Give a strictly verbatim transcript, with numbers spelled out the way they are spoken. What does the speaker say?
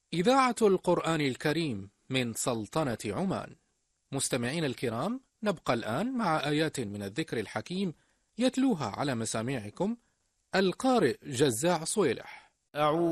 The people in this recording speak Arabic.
إذاعة القرآن الكريم من سلطنة عمان. مستمعين الكرام، نبقى الآن مع آيات من الذكر الحكيم يتلوها على مسامعكم القارئ جزاع صويلح.